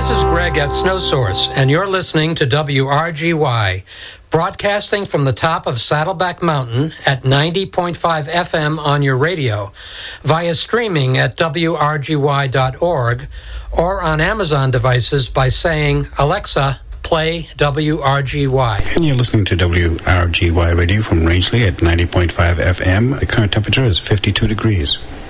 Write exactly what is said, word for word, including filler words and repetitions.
This is Greg at Snow Source, and you're listening to W R G Y, broadcasting from the top of Saddleback Mountain at ninety point five F M on your radio, via streaming at W R G Y dot org, or on Amazon devices by saying, Alexa, play W R G Y. And you're listening to W R G Y Radio from Rangeley at ninety point five F M. The current temperature is fifty-two degrees.